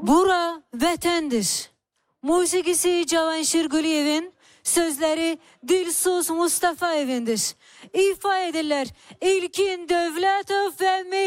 Bura vətəndir. Musiqisi Cavanşir Quliyevin, sözləri Dilsuz Mustafayevindir. İfa edirlər İlkin Dövlətov və